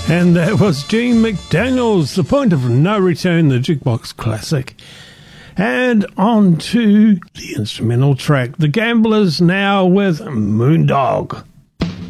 And that was Gene McDaniel's The Point of No Return, the jukebox classic. And on to the instrumental track, The Gamblers, now with Moondog.